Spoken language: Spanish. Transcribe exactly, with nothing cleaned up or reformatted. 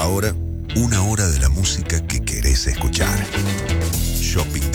Ahora, una hora de la música que querés escuchar. Shopping